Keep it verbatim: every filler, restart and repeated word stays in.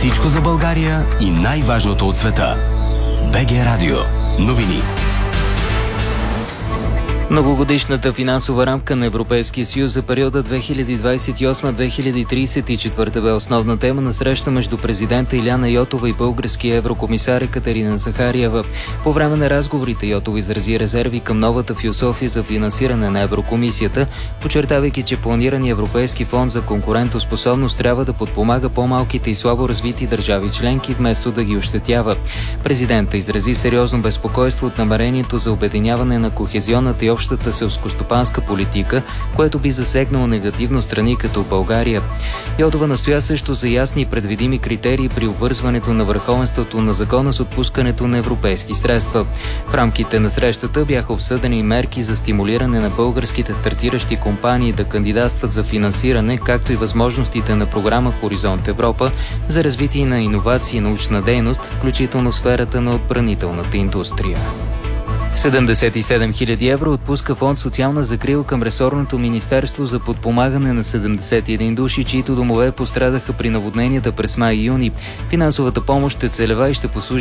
Всичко за България и най-важното от света. БГ Радио. Новини. Многогодишната финансова рамка на Европейския съюз за периода две хиляди двадесет и осма - две хиляди тридесет и четвърта бе основна тема на среща между президента Илияна Йотова и българския еврокомисар Екатерина Захариева. По време на разговорите Йотова изрази резерви към новата философия за финансиране на Еврокомисията, подчертавайки, че планирания Европейски фонд за конкурентоспособност трябва да подпомага по-малките и слабо развити държави членки, вместо да ги ощетява. Президента изрази сериозно безпокойство от намерението за обединяване на кохезионната и общата селскостопанска политика, което би засегнало негативно страни като България. Йотова настоя също за ясни и предвидими критерии при обвързването на върховенството на закона с отпускането на европейски средства. В рамките на срещата бяха обсъдени мерки за стимулиране на българските стартиращи компании да кандидатстват за финансиране, както и възможностите на програма Хоризонт Европа за развитие на иновации и научна дейност, включително сферата на отбранителната индустрия. седемдесет и седем хиляди евро отпуска фонд социална закрила към ресорното министерство за подпомагане на седемдесет и един души, чието домове пострадаха при наводненията през май и юни. Финансовата помощ е целева и ще послужи